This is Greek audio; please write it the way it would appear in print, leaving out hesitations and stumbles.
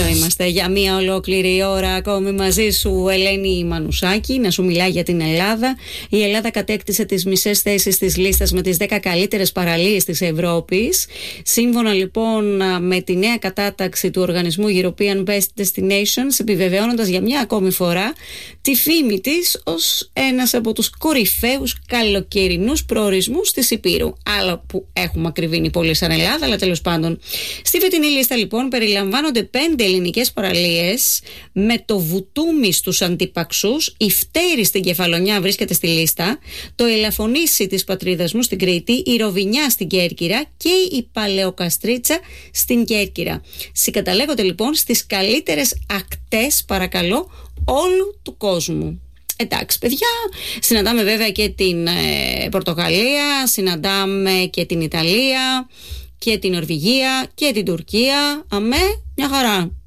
Εδώ είμαστε για μία ολόκληρη ώρα ακόμη μαζί σου, Ελένη Μανουσάκη, να σου μιλάει για την Ελλάδα. Η Ελλάδα κατέκτησε τις μισές θέσεις της λίστας με τις 10 καλύτερες παραλίες της Ευρώπης. Σύμφωνα λοιπόν με τη νέα κατάταξη του οργανισμού European Best Destinations, επιβεβαιώνοντας για μια ακόμη φορά τη φήμη της ως ένας από τους κορυφαίους καλοκαιρινούς προορισμούς της Υπήρου. Άλλο που έχουμε ακριβήνει πολύ σαν Ελλάδα, αλλά τέλος πάντων. Στη φετινή λίστα λοιπόν περιλαμβάνονται 5 ελληνικές παραλίες, με το Βουτούμι στους Αντιπαξούς, η Φτέρη στην Κεφαλονιά βρίσκεται στη λίστα, το Ελαφωνήσι της πατρίδας μου στην Κρήτη, η Ροβινιά στην Κέρκυρα και η Παλαιοκαστρίτσα στην Κέρκυρα. Συγκαταλέγονται λοιπόν στις καλύτερες ακτές, παρακαλώ, όλου του κόσμου. Εντάξει παιδιά, συναντάμε βέβαια και την Πορτογαλία, συναντάμε και την Ιταλία και την Νορβηγία και την Τουρκία. Αμέ, μια χαρά.